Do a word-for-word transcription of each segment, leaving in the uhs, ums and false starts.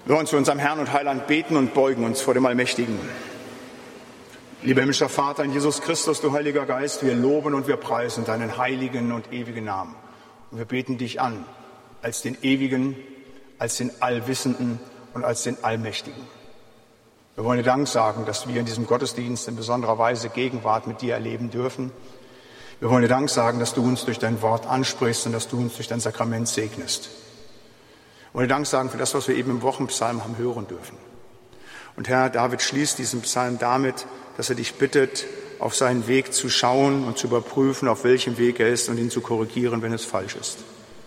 Wir wollen zu unserem Herrn und Heiland beten und beugen uns vor dem Allmächtigen. Lieber himmlischer Vater in Jesus Christus, du Heiliger Geist, wir loben und wir preisen deinen heiligen und ewigen Namen. Und wir beten dich an als den Ewigen, als den Allwissenden und als den Allmächtigen. Wir wollen dir Dank sagen, dass wir in diesem Gottesdienst in besonderer Weise Gegenwart mit dir erleben dürfen. Wir wollen dir Dank sagen, dass du uns durch dein Wort ansprichst und dass du uns durch dein Sakrament segnest. Wir wollen dir Dank sagen für das, was wir eben im Wochenpsalm haben hören dürfen. Und Herr, David schließt diesen Psalm damit, dass er dich bittet, auf seinen Weg zu schauen und zu überprüfen, auf welchem Weg er ist und ihn zu korrigieren, wenn es falsch ist.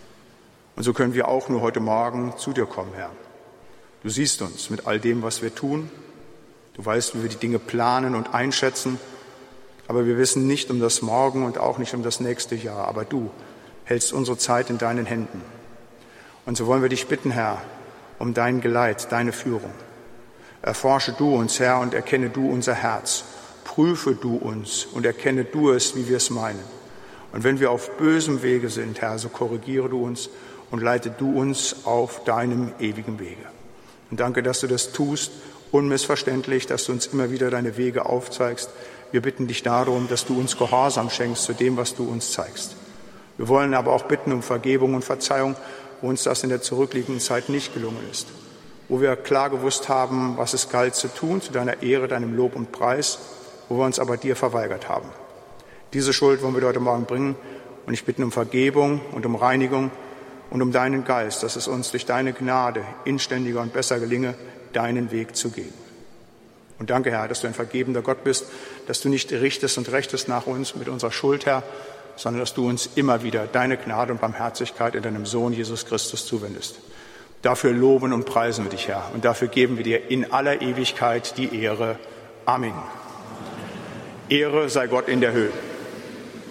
Und so können wir auch nur heute Morgen zu dir kommen, Herr. Du siehst uns mit all dem, was wir tun. Du weißt, wie wir die Dinge planen und einschätzen. Aber wir wissen nicht um das Morgen und auch nicht um das nächste Jahr. Aber du hältst unsere Zeit in deinen Händen. Und so wollen wir dich bitten, Herr, um dein Geleit, deine Führung. Erforsche du uns, Herr, und erkenne du unser Herz. Prüfe du uns und erkenne du es, wie wir es meinen. Und wenn wir auf bösem Wege sind, Herr, so korrigiere du uns und leite du uns auf deinem ewigen Wege. Und danke, dass du das tust, unmissverständlich, dass du uns immer wieder deine Wege aufzeigst. Wir bitten dich darum, dass du uns Gehorsam schenkst zu dem, was du uns zeigst. Wir wollen aber auch bitten um Vergebung und Verzeihung, wo uns das in der zurückliegenden Zeit nicht gelungen ist. Wo wir klar gewusst haben, was es galt zu tun, zu deiner Ehre, deinem Lob und Preis, wo wir uns aber dir verweigert haben. Diese Schuld wollen wir heute Morgen bringen und ich bitte um Vergebung und um Reinigung und um deinen Geist, dass es uns durch deine Gnade inständiger und besser gelinge, deinen Weg zu gehen. Und danke, Herr, dass du ein vergebender Gott bist, dass du nicht richtest und rechtest nach uns mit unserer Schuld, Herr, sondern dass du uns immer wieder deine Gnade und Barmherzigkeit in deinem Sohn Jesus Christus zuwendest. Dafür loben und preisen wir dich, Herr, und dafür geben wir dir in aller Ewigkeit die Ehre. Amen. Ehre sei Gott in der Höhe.